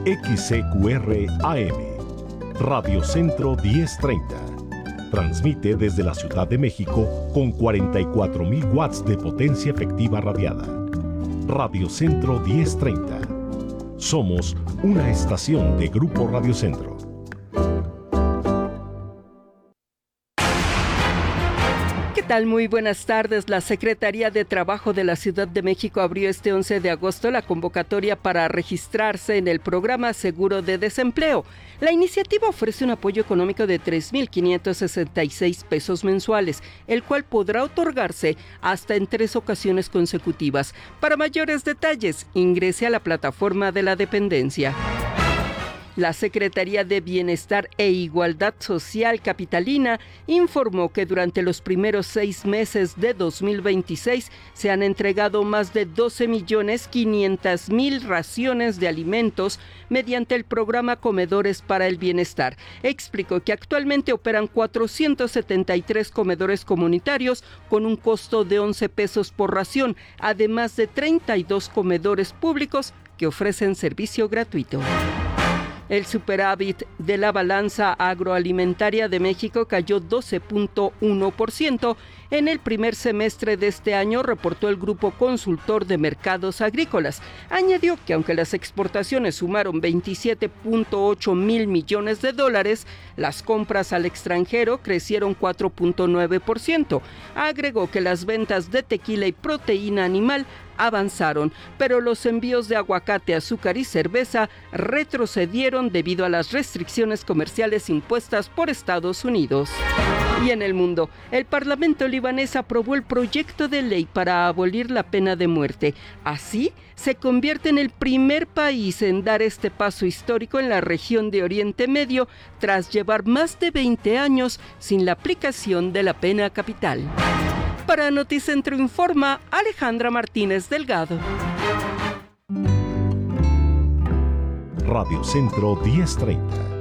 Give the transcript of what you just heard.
XCQR AM, Radio Centro 1030. Transmite desde la Ciudad de México con 44.000 watts de potencia efectiva radiada. Radio Centro 1030. Somos una estación de Grupo Radio Centro. ¿Qué tal? Muy buenas tardes. La Secretaría de Trabajo de la Ciudad de México abrió este 11 de agosto la convocatoria para registrarse en el programa Seguro de Desempleo. La iniciativa ofrece un apoyo económico de 3,566 pesos mensuales, el cual podrá otorgarse hasta en 3 ocasiones consecutivas. Para mayores detalles, ingrese a la plataforma de la dependencia. La Secretaría de Bienestar e Igualdad Social capitalina informó que durante los primeros 6 meses de 2026 se han entregado más de 12,500,000 raciones de alimentos mediante el programa Comedores para el Bienestar. Explicó que actualmente operan 473 comedores comunitarios con un costo de 11 pesos por ración, además de 32 comedores públicos que ofrecen servicio gratuito. El superávit de la balanza agroalimentaria de México cayó 12,1% en el primer semestre de este año, reportó el Grupo Consultor de Mercados Agrícolas. Añadió que aunque las exportaciones sumaron 27,8 mil millones de dólares, las compras al extranjero crecieron 4,9%. Agregó que las ventas de tequila y proteína animal avanzaron, pero los envíos de aguacate, azúcar y cerveza retrocedieron debido a las restricciones comerciales impuestas por Estados Unidos. Y en el mundo, el Parlamento libanés aprobó el proyecto de ley para abolir la pena de muerte. Así, se convierte en el primer país en dar este paso histórico en la región de Oriente Medio, tras llevar más de 20 años sin la aplicación de la pena capital. Para Noticentro Informa, Alejandra Martínez Delgado. Radio Centro 1030.